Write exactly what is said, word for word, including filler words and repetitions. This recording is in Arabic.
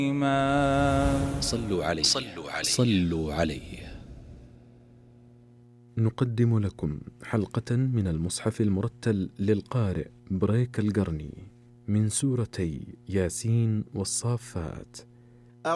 صلوا عليه صلوا عليه صلوا عليه. نقدم لكم حلقة من المصحف المرتل للقارئ بريك القرني من سورتي ياسين والصافات.